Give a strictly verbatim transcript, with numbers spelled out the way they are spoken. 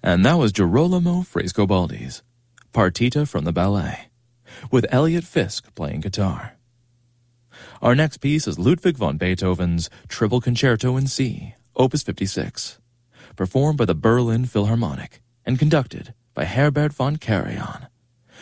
And that was Girolamo Frescobaldi's Partita from the Ballet, with Elliot Fisk playing guitar. Our next piece is Ludwig van Beethoven's Triple Concerto in C, Opus fifty-six, performed by the Berlin Philharmonic and conducted by Herbert von Karajan.